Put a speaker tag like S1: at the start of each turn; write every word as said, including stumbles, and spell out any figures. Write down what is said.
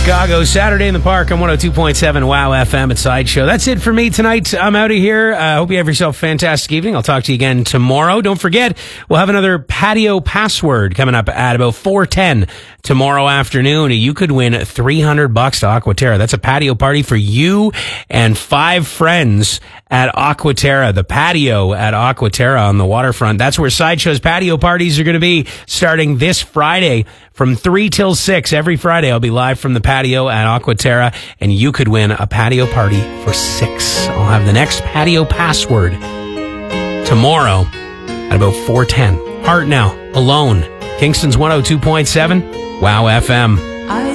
S1: Chicago, Saturday in the Park on one oh two point seven Wow F M at Sideshow. That's it for me tonight. I'm out of here. I uh, hope you have yourself a fantastic evening. I'll talk to you again tomorrow. Don't forget, we'll have another patio password coming up at about four ten tomorrow afternoon. You could win three hundred bucks to Aquaterra. That's a patio party for you and five friends at Aquaterra, the patio at Aquaterra on the waterfront. That's where Sideshow's patio parties are going to be starting this Friday from three till six. Every Friday, I'll be live from the patio at Aquaterra, and you could win a patio party for six. I'll have the next patio password tomorrow at about four ten. Heart Now, Alone. Kingston's one oh two point seven, Wow F M.